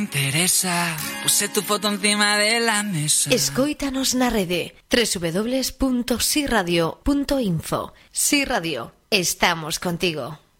Interesa, puse tu foto encima de la mesa. Escóitanos na rede www.siradio.info. Si Radio, estamos contigo.